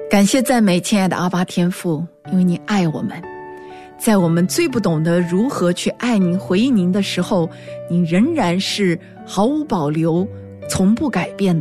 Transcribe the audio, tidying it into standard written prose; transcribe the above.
感谢赞美亲爱的阿爸天父，因为您爱我们，在我们最不懂得如何去爱您回应您的时候，您仍然是毫无保留从不改变的